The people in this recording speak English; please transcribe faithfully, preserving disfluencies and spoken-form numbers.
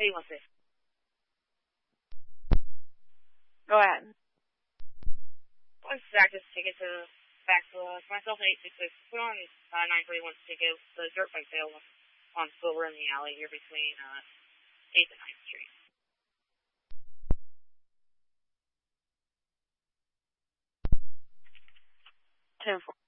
you want to say? Go ahead. Well, Zach just take it to back to uh, myself and eight six six. Put on uh, nine forty-one to take out the dirt bike sale on Silver in the alley here between uh, eighth and ninth Street. ten four.